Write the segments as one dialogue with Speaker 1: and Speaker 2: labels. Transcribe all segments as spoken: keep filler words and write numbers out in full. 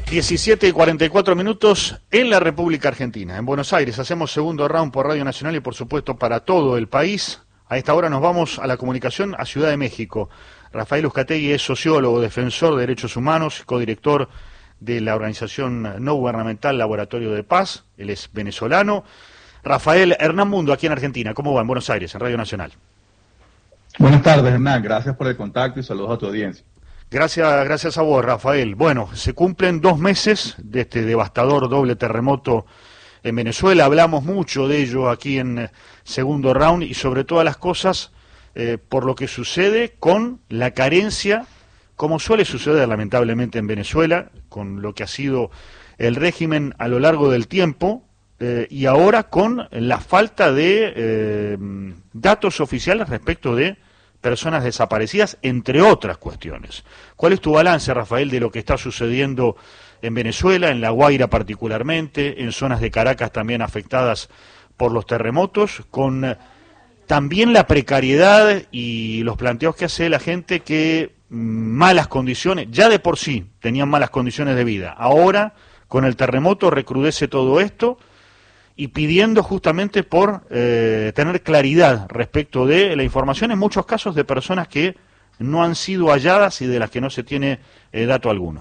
Speaker 1: diecisiete y cuarenta y cuatro minutos en la República Argentina. En Buenos Aires hacemos segundo round por Radio Nacional y por supuesto para todo el país. A esta hora nos vamos a la comunicación a Ciudad de México. Rafael Uzcategui es sociólogo, defensor de derechos humanos, codirector de la organización no gubernamental Laboratorio de Paz. Él es venezolano. Rafael, Hernán Mundo, aquí en Argentina. ¿Cómo va en Buenos Aires, en Radio Nacional?
Speaker 2: Buenas tardes, Hernán. Gracias por el contacto y saludos a tu audiencia.
Speaker 1: Gracias, gracias a vos, Rafael. Bueno, se cumplen dos meses de este devastador doble terremoto en Venezuela. Hablamos mucho de ello aquí en segundo round y sobre todas las cosas eh, por lo que sucede con la carencia, como suele suceder lamentablemente en Venezuela, con lo que ha sido el régimen a lo largo del tiempo eh, y ahora con la falta de eh, datos oficiales respecto de personas desaparecidas, entre otras cuestiones. ¿Cuál es tu balance, Rafael, de lo que está sucediendo en Venezuela, en La Guaira particularmente, en zonas de Caracas también afectadas por los terremotos, con también la precariedad y los planteos que hace la gente que malas condiciones, ya de por sí tenían malas condiciones de vida, ahora con el terremoto recrudece todo esto y pidiendo justamente por eh, tener claridad respecto de la información, en muchos casos de personas que no han sido halladas y de las que no se tiene eh, dato alguno?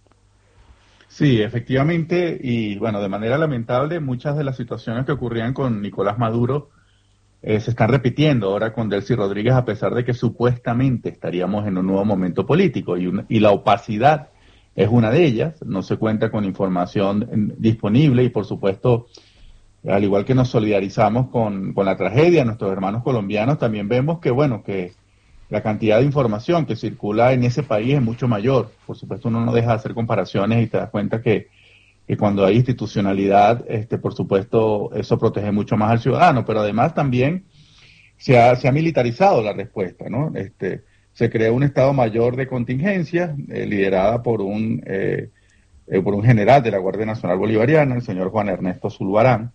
Speaker 2: Sí, efectivamente, y bueno, de manera lamentable, muchas de las situaciones que ocurrían con Nicolás Maduro eh, se están repitiendo ahora con Delcy Rodríguez, a pesar de que supuestamente estaríamos en un nuevo momento político, y, una, y la opacidad es una de ellas. No se cuenta con información en, disponible y, por supuesto, al igual que nos solidarizamos con, con la tragedia de nuestros hermanos colombianos, también vemos que, bueno, que la cantidad de información que circula en ese país es mucho mayor. Por supuesto, uno no deja de hacer comparaciones y te das cuenta que, que cuando hay institucionalidad, este, por supuesto, eso protege mucho más al ciudadano, pero además también se ha, se ha militarizado la respuesta, ¿no? Este, se creó un Estado Mayor de Contingencia, eh, liderada por un, eh, eh, por un general de la Guardia Nacional Bolivariana, el señor Juan Ernesto Zulbarán.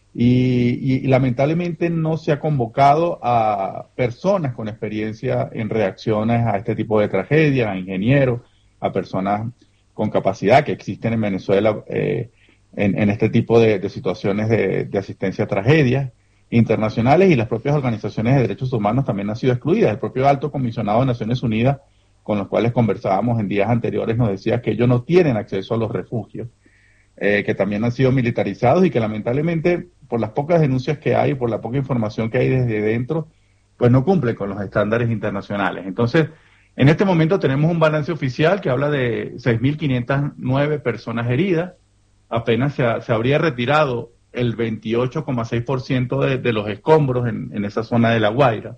Speaker 2: Y, y, y lamentablemente no se ha convocado a personas con experiencia en reacciones a este tipo de tragedias, a ingenieros, a personas con capacidad que existen en Venezuela eh, en, en este tipo de, de situaciones de, de asistencia a tragedias internacionales, y las propias organizaciones de derechos humanos también han sido excluidas. El propio Alto Comisionado de Naciones Unidas, con los cuales conversábamos en días anteriores, nos decía que ellos no tienen acceso a los refugios, Eh, que también han sido militarizados y que lamentablemente por las pocas denuncias que hay, por la poca información que hay desde dentro, pues no cumplen con los estándares internacionales. Entonces, en este momento tenemos un balance oficial que habla de seis mil quinientas nueve personas heridas. Apenas se, ha, se habría retirado el veintiocho coma seis por ciento de, de los escombros en, en esa zona de La Guaira.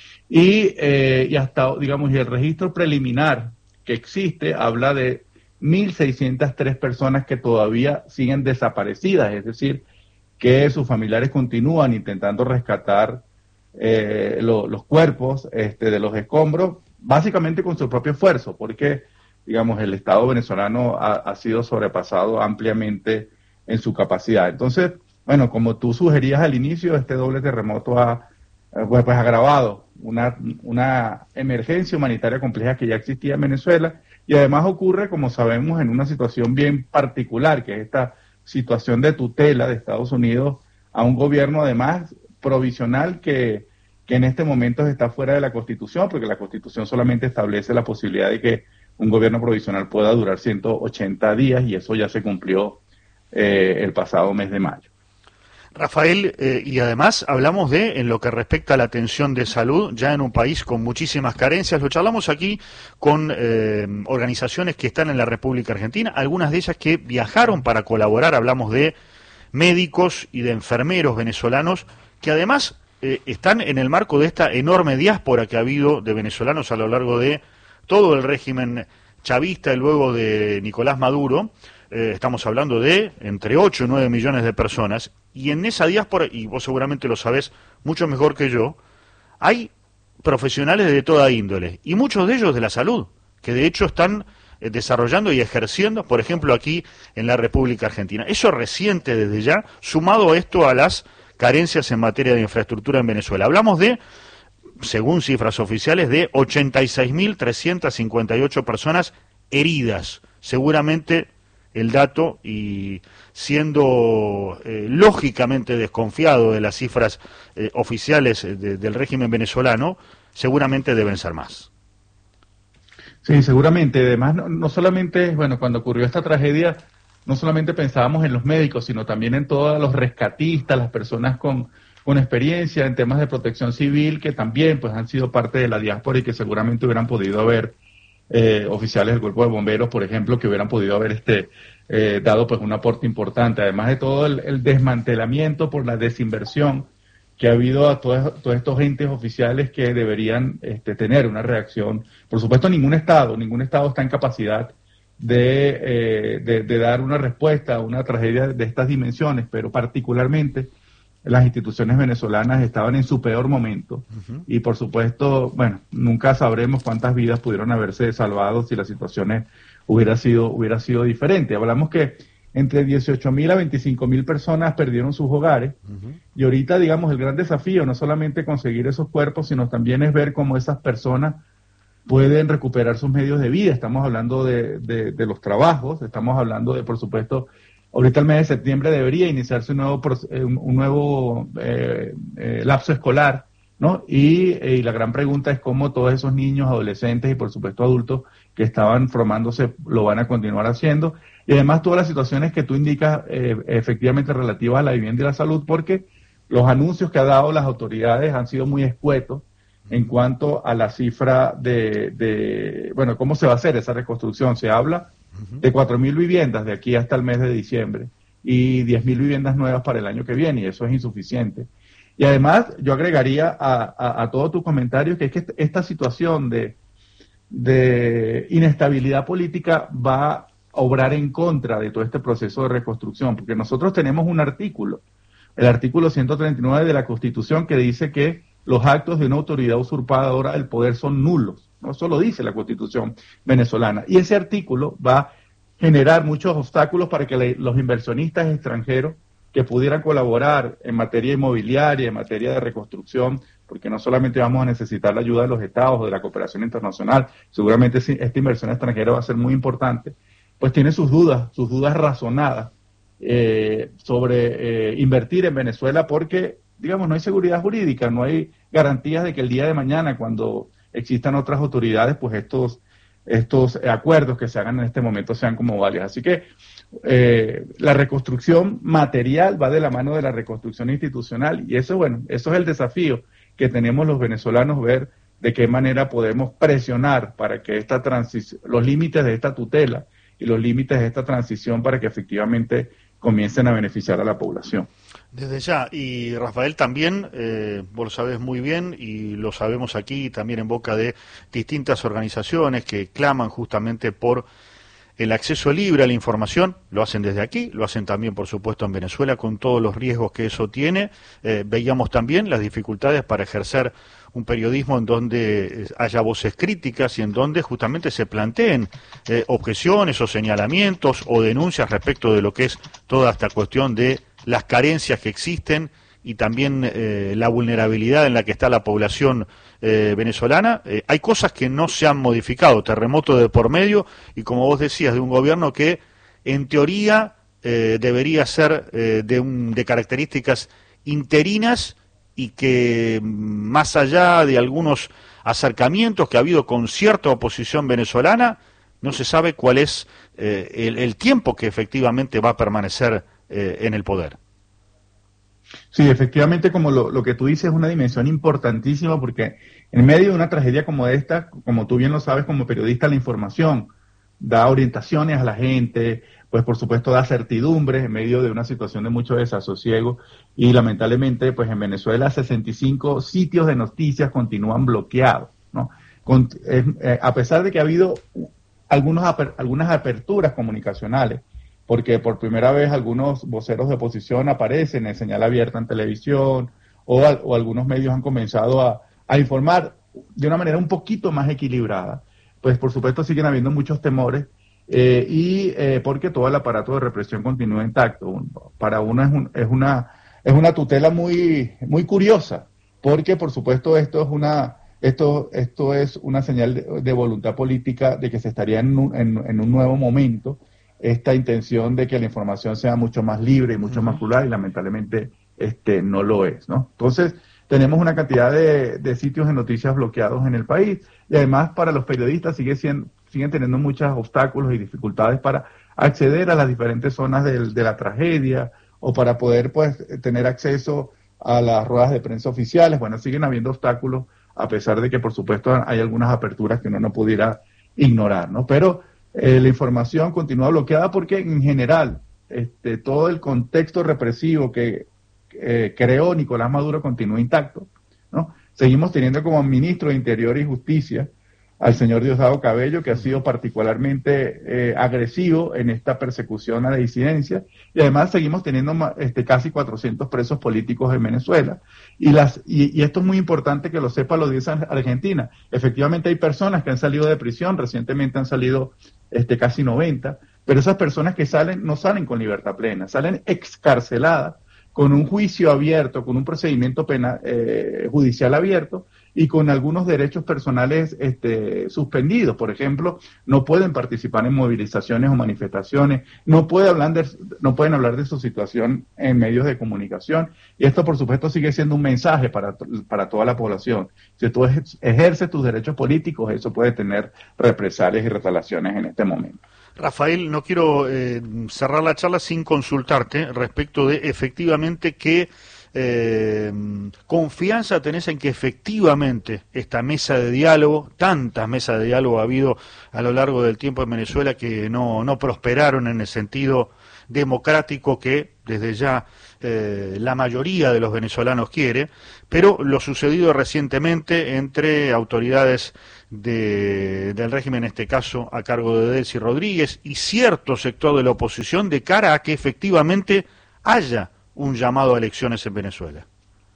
Speaker 2: Y, eh, y hasta, digamos, y el registro preliminar que existe habla de mil seiscientas tres personas que todavía siguen desaparecidas, es decir, que sus familiares continúan intentando rescatar eh, lo, los cuerpos este, de los escombros, básicamente con su propio esfuerzo, porque, digamos, el Estado venezolano ha, ha sido sobrepasado ampliamente en su capacidad. Entonces, bueno, como tú sugerías al inicio, este doble terremoto ha eh, pues, pues agravado una, una emergencia humanitaria compleja que ya existía en Venezuela. Y además ocurre, como sabemos, en una situación bien particular, que es esta situación de tutela de Estados Unidos a un gobierno, además, provisional que, que en este momento está fuera de la Constitución, porque la Constitución solamente establece la posibilidad de que un gobierno provisional pueda durar ciento ochenta días, y eso ya se cumplió eh, el pasado mes de mayo.
Speaker 1: Rafael, eh, y además hablamos de, en lo que respecta a la atención de salud, ya en un país con muchísimas carencias. Lo charlamos aquí con eh, organizaciones que están en la República Argentina, algunas de ellas que viajaron para colaborar. Hablamos de médicos y de enfermeros venezolanos que además eh, están en el marco de esta enorme diáspora que ha habido de venezolanos a lo largo de todo el régimen chavista y luego de Nicolás Maduro. Eh, estamos hablando de entre ocho y nueve millones de personas, y en esa diáspora, y vos seguramente lo sabés mucho mejor que yo, hay profesionales de toda índole, y muchos de ellos de la salud, que de hecho están eh, desarrollando y ejerciendo, por ejemplo, aquí en la República Argentina. Eso reciente desde ya, sumado esto a las carencias en materia de infraestructura en Venezuela. Hablamos de, según cifras oficiales, de ochenta y seis mil trescientas cincuenta y ocho personas heridas, seguramente el dato y siendo eh, lógicamente desconfiado de las cifras eh, oficiales de, del régimen venezolano, seguramente deben ser más.
Speaker 2: Sí, seguramente. Además, no, no solamente, bueno, cuando ocurrió esta tragedia, no solamente pensábamos en los médicos, sino también en todos los rescatistas, las personas con, con experiencia en temas de protección civil, que también pues han sido parte de la diáspora y que seguramente hubieran podido haber, eh, oficiales del cuerpo de bomberos, por ejemplo, que hubieran podido haber este eh, dado pues un aporte importante, además de todo el, el desmantelamiento por la desinversión que ha habido a todos, todos estos entes oficiales que deberían este, tener una reacción. Por supuesto, ningún Estado, ningún Estado está en capacidad de, eh, de, de dar una respuesta a una tragedia de estas dimensiones, pero particularmente las instituciones venezolanas estaban en su peor momento. Uh-huh. Y por supuesto, bueno, nunca sabremos cuántas vidas pudieron haberse salvado si la situación hubiera sido, hubiera sido diferente. Hablamos que entre dieciocho mil a veinticinco mil personas perdieron sus hogares. Uh-huh. Y ahorita, digamos, el gran desafío no solamente conseguir esos cuerpos, sino también es ver cómo esas personas pueden recuperar sus medios de vida. Estamos hablando de, de, de los trabajos, estamos hablando de, por supuesto, ahorita el mes de septiembre debería iniciarse un nuevo, un nuevo eh, eh, lapso escolar, ¿no? Y, eh, y la gran pregunta es cómo todos esos niños, adolescentes y, por supuesto, adultos que estaban formándose lo van a continuar haciendo. Y además todas las situaciones que tú indicas eh, efectivamente relativas a la vivienda y la salud, porque los anuncios que ha dado las autoridades han sido muy escuetos en cuanto a la cifra de, de, bueno, ¿cómo se va a hacer esa reconstrucción? Se habla de cuatro mil viviendas de aquí hasta el mes de diciembre y diez mil viviendas nuevas para el año que viene, y eso es insuficiente. Y además yo agregaría a, a, a todos tus comentarios que es que esta situación de, de inestabilidad política va a obrar en contra de todo este proceso de reconstrucción, porque nosotros tenemos un artículo, el artículo ciento treinta y nueve de la Constitución, que dice que los actos de una autoridad usurpadora del poder son nulos, ¿no? Eso lo dice la Constitución venezolana. Y ese artículo va a generar muchos obstáculos para que le, los inversionistas extranjeros que pudieran colaborar en materia inmobiliaria, en materia de reconstrucción, porque no solamente vamos a necesitar la ayuda de los estados o de la cooperación internacional, seguramente esta inversión extranjera va a ser muy importante, pues tiene sus dudas, sus dudas razonadas eh, sobre eh, invertir en Venezuela, porque digamos, no hay seguridad jurídica, no hay garantías de que el día de mañana, cuando existan otras autoridades, pues estos, estos acuerdos que se hagan en este momento sean como válidos. Así que eh, la reconstrucción material va de la mano de la reconstrucción institucional, y eso, bueno, eso es el desafío que tenemos los venezolanos, ver de qué manera podemos presionar para que esta transición, los límites de esta tutela y los límites de esta transición para que efectivamente comiencen a beneficiar a la población.
Speaker 1: Desde ya, y Rafael también, eh, vos lo sabés muy bien y lo sabemos aquí también en boca de distintas organizaciones que claman justamente por el acceso libre a la información, lo hacen desde aquí, lo hacen también por supuesto en Venezuela con todos los riesgos que eso tiene. Eh, veíamos también las dificultades para ejercer un periodismo en donde haya voces críticas y en donde justamente se planteen eh, objeciones o señalamientos o denuncias respecto de lo que es toda esta cuestión de las carencias que existen y también eh, la vulnerabilidad en la que está la población eh, venezolana. Eh, hay cosas que no se han modificado, terremoto de por medio, y como vos decías, de un gobierno que en teoría eh, debería ser eh, de, un, de características interinas, y que más allá de algunos acercamientos que ha habido con cierta oposición venezolana, no se sabe cuál es eh, el, el tiempo que efectivamente va a permanecer eh, en el poder.
Speaker 2: Sí, efectivamente, como lo, lo que tú dices, es una dimensión importantísima, porque en medio de una tragedia como esta, como tú bien lo sabes como periodista, la información da orientaciones a la gente, pues por supuesto da certidumbres en medio de una situación de mucho desasosiego, y lamentablemente pues en Venezuela sesenta y cinco sitios de noticias continúan bloqueados, ¿no? Con, eh, eh, a pesar de que ha habido algunos aper, algunas aperturas comunicacionales, porque por primera vez algunos voceros de oposición aparecen en señal abierta en televisión, o, o algunos medios han comenzado a, a informar de una manera un poquito más equilibrada, pues por supuesto siguen habiendo muchos temores, eh, y eh, porque todo el aparato de represión continúa intacto. Para uno es, un, es una es una tutela muy muy curiosa, porque por supuesto esto es una esto esto es una señal de, de voluntad política de que se estaría en un, en, en un nuevo momento esta intención de que la información sea mucho más libre y mucho uh-huh. más plural, y lamentablemente este no lo es, ¿no? Entonces, tenemos una cantidad de, de sitios de noticias bloqueados en el país, y además para los periodistas sigue siendo, siguen teniendo muchos obstáculos y dificultades para acceder a las diferentes zonas de, de la tragedia, o para poder pues tener acceso a las ruedas de prensa oficiales. Bueno, siguen habiendo obstáculos, a pesar de que por supuesto hay algunas aperturas que uno no pudiera ignorar, ¿no? Pero eh, la información continúa bloqueada porque en general este, todo el contexto represivo que eh, creó Nicolás Maduro continúa intacto, ¿no? Seguimos teniendo como ministro de Interior y Justicia al señor Diosdado Cabello, que ha sido particularmente eh, agresivo en esta persecución a la disidencia, y además seguimos teniendo este, casi cuatrocientos presos políticos en Venezuela, y, las, y, y esto es muy importante que lo sepa la audiencia argentina. Efectivamente hay personas que han salido de prisión, recientemente han salido este, casi noventa, pero esas personas que salen no salen con libertad plena, salen excarceladas, con un juicio abierto, con un procedimiento penal, eh, judicial abierto, y con algunos derechos personales este, suspendidos. Por ejemplo, no pueden participar en movilizaciones o manifestaciones, no, puede hablar de, no pueden hablar de su situación en medios de comunicación, y esto por supuesto sigue siendo un mensaje para, para toda la población. Si tú ejerces tus derechos políticos, eso puede tener represalias y retaliaciones en este momento.
Speaker 1: Rafael, no quiero eh, cerrar la charla sin consultarte respecto de efectivamente qué eh, confianza tenés en que efectivamente esta mesa de diálogo, tantas mesas de diálogo ha habido a lo largo del tiempo en Venezuela que no, no prosperaron en el sentido democrático que desde ya eh, la mayoría de los venezolanos quiere, pero lo sucedido recientemente entre autoridades de, del régimen, en este caso a cargo de Delcy Rodríguez, y cierto sector de la oposición de cara a que efectivamente haya un llamado a elecciones en Venezuela.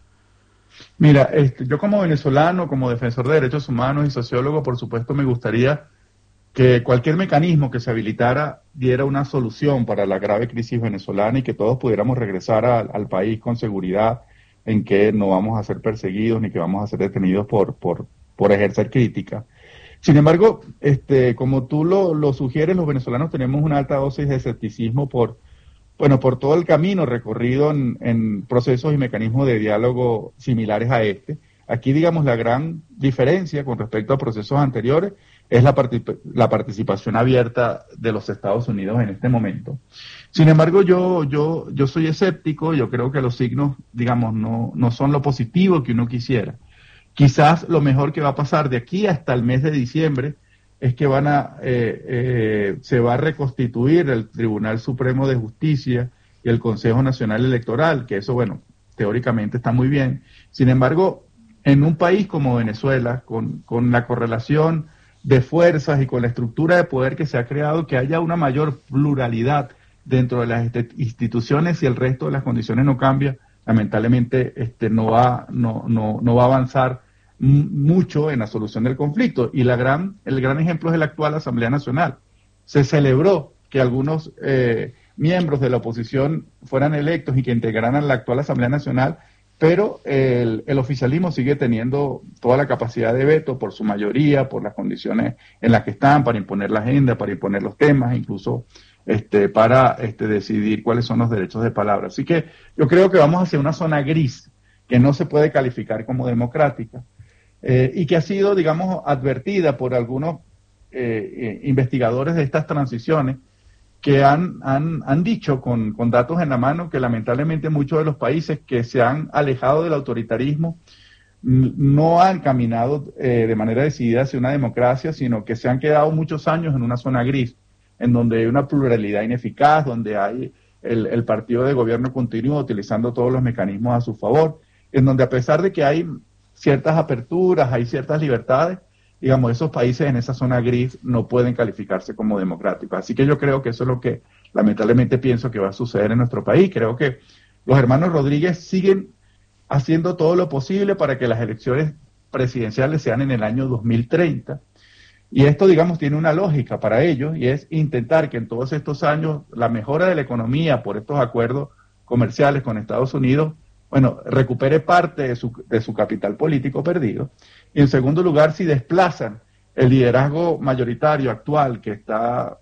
Speaker 2: Mira, este, yo como venezolano, como defensor de derechos humanos y sociólogo, por supuesto me gustaría que cualquier mecanismo que se habilitara diera una solución para la grave crisis venezolana y que todos pudiéramos regresar a, al país con seguridad, en que no vamos a ser perseguidos ni que vamos a ser detenidos por, por, por ejercer crítica. Sin embargo, este, como tú lo, lo sugieres, los venezolanos tenemos una alta dosis de escepticismo por, bueno, por todo el camino recorrido en, en procesos y mecanismos de diálogo similares a este. Aquí, digamos, la gran diferencia con respecto a procesos anteriores es la, particip- la participación abierta de los Estados Unidos en este momento. Sin embargo, yo, yo, yo soy escéptico, yo creo que los signos, digamos, no, no son lo positivo que uno quisiera. Quizás lo mejor que va a pasar de aquí hasta el mes de diciembre es que van a, eh, eh, se va a reconstituir el Tribunal Supremo de Justicia y el Consejo Nacional Electoral, que eso, bueno, teóricamente está muy bien. Sin embargo, en un país como Venezuela, con, con la correlación de fuerzas y con la estructura de poder que se ha creado, que haya una mayor pluralidad dentro de las instituciones y el resto de las condiciones no cambia, lamentablemente este, no, va, no, no, no va a avanzar m- mucho en la solución del conflicto. Y la gran, el gran ejemplo es la actual Asamblea Nacional. Se celebró que algunos eh, miembros de la oposición fueran electos y que integraran la actual Asamblea Nacional, pero el, el oficialismo sigue teniendo toda la capacidad de veto por su mayoría, por las condiciones en las que están, para imponer la agenda, para imponer los temas, incluso este, para este, decidir cuáles son los derechos de palabra. Así que yo creo que vamos hacia una zona gris que no se puede calificar como democrática eh, y que ha sido, digamos, advertida por algunos eh, eh, investigadores de estas transiciones, que han, han, han dicho con, con datos en la mano que lamentablemente muchos de los países que se han alejado del autoritarismo n- no han caminado eh, de manera decidida hacia una democracia, sino que se han quedado muchos años en una zona gris, en donde hay una pluralidad ineficaz, donde hay el, el partido de gobierno continuo utilizando todos los mecanismos a su favor, en donde a pesar de que hay ciertas aperturas, hay ciertas libertades, digamos, esos países en esa zona gris no pueden calificarse como democráticos. Así que yo creo que eso es lo que lamentablemente pienso que va a suceder en nuestro país. Creo que los hermanos Rodríguez siguen haciendo todo lo posible para que las elecciones presidenciales sean en el año dos mil treinta. Y esto, digamos, tiene una lógica para ellos, y es intentar que en todos estos años la mejora de la economía por estos acuerdos comerciales con Estados Unidos, bueno, recupere parte de su, de su capital político perdido. Y en segundo lugar, si desplazan el liderazgo mayoritario actual que está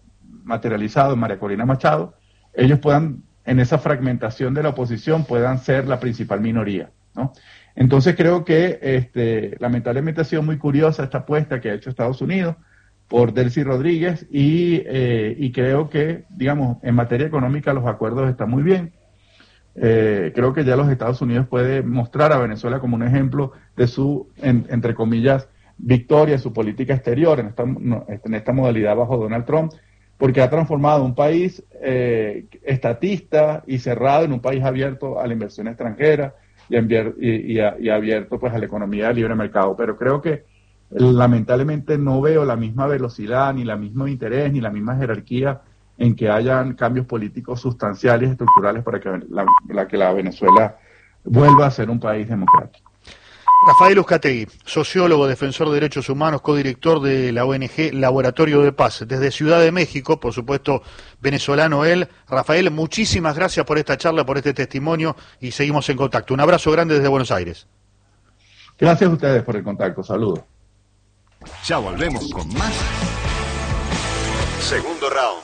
Speaker 2: materializado en María Corina Machado, ellos puedan, en esa fragmentación de la oposición, puedan ser la principal minoría, ¿no? Entonces creo que este, lamentablemente ha sido muy curiosa esta apuesta que ha hecho Estados Unidos por Delcy Rodríguez y, eh, y creo que, digamos, en materia económica los acuerdos están muy bien. Eh, creo que ya los Estados Unidos puede mostrar a Venezuela como un ejemplo de su, en, entre comillas, victoria en su política exterior en esta, en esta modalidad bajo Donald Trump, porque ha transformado un país eh, estatista y cerrado en un país abierto a la inversión extranjera y, enviar, y, y, a, y abierto pues a la economía de libre mercado. Pero creo que lamentablemente no veo la misma velocidad, ni la mismo interés, ni la misma jerarquía en que hayan cambios políticos sustanciales y estructurales para que la, la, que la Venezuela vuelva a ser un país democrático.
Speaker 1: Rafael Uzcategui, sociólogo, defensor de derechos humanos, codirector de la O N G Laboratorio de Paz, desde Ciudad de México, por supuesto, venezolano él. Rafael, muchísimas gracias por esta charla, por este testimonio y seguimos en contacto. Un abrazo grande desde Buenos Aires.
Speaker 2: Gracias a ustedes por el contacto. Saludos.
Speaker 3: Ya volvemos con más. Segundo round.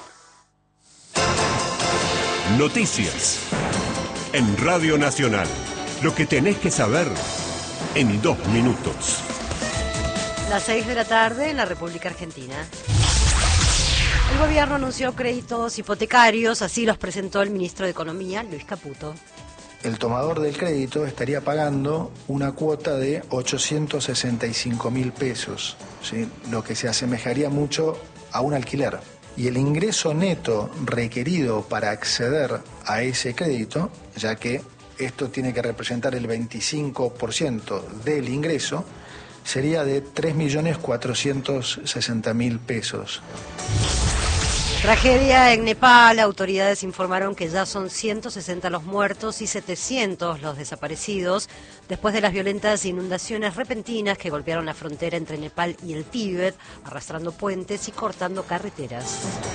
Speaker 3: Noticias. En Radio Nacional. Lo que tenés que saber en dos minutos.
Speaker 4: Las seis de la tarde en la República Argentina. El gobierno anunció créditos hipotecarios, así los presentó el ministro de Economía, Luis Caputo.
Speaker 5: El tomador del crédito estaría pagando una cuota de ochocientos sesenta y cinco mil pesos, ¿sí? Lo que se asemejaría mucho a un alquiler. Y el ingreso neto requerido para acceder a ese crédito, ya que esto tiene que representar el veinticinco por ciento del ingreso, sería de tres millones cuatrocientos sesenta mil pesos.
Speaker 4: Tragedia en Nepal. Autoridades informaron que ya son ciento sesenta los muertos y setecientos los desaparecidos después de las violentas inundaciones repentinas que golpearon la frontera entre Nepal y el Tíbet, arrastrando puentes y cortando carreteras.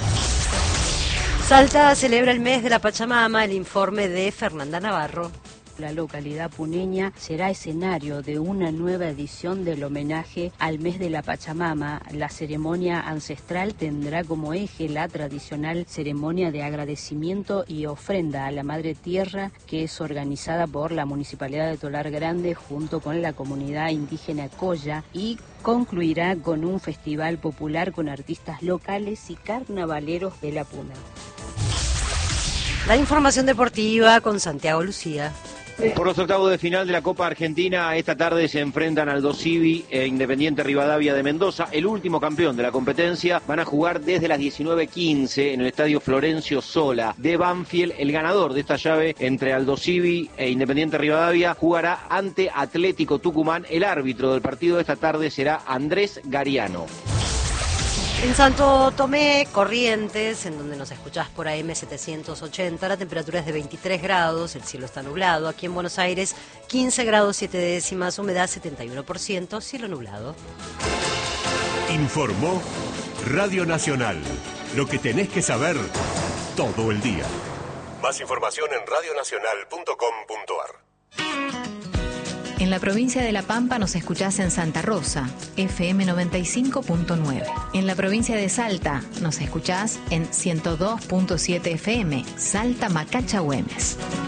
Speaker 4: Salta celebra el mes de la Pachamama. El informe de Fernanda Navarro.
Speaker 6: La localidad puneña será escenario de una nueva edición del homenaje al mes de la Pachamama. La ceremonia ancestral tendrá como eje la tradicional ceremonia de agradecimiento y ofrenda a la Madre Tierra, que es organizada por la Municipalidad de Tolar Grande junto con la comunidad indígena Coya, y concluirá con un festival popular con artistas locales y carnavaleros de la Puna.
Speaker 4: La información deportiva con Santiago Lucía.
Speaker 7: Por los octavos de final de la Copa Argentina, esta tarde se enfrentan Aldo Civi e Independiente Rivadavia de Mendoza, el último campeón de la competencia. Van a jugar desde las diecinueve quince en el estadio Florencio Sola de Banfield. El ganador de esta llave entre Aldo Civi e Independiente Rivadavia jugará ante Atlético Tucumán. El árbitro del partido de esta tarde será Andrés Gariano.
Speaker 4: En Santo Tomé, Corrientes, en donde nos escuchás por A M setecientos ochenta, la temperatura es de veintitrés grados, el cielo está nublado. Aquí en Buenos Aires, quince grados siete décimas, humedad setenta y uno por ciento, cielo nublado.
Speaker 3: Informó Radio Nacional. Lo que tenés que saber todo el día. Más información en radio nacional punto com punto a r.
Speaker 8: En la provincia de La Pampa nos escuchás en Santa Rosa, F M noventa y cinco punto nueve. En la provincia de Salta nos escuchás en ciento dos punto siete F M, Salta Macacha Güemes.